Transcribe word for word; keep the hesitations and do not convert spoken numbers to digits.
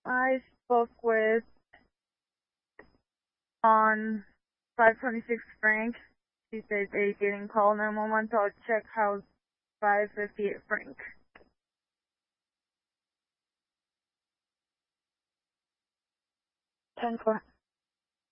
I spoke with on five twenty-six Frank. She said they're getting call nine one one, so I'll check house five fifty-eight Frank. ten four.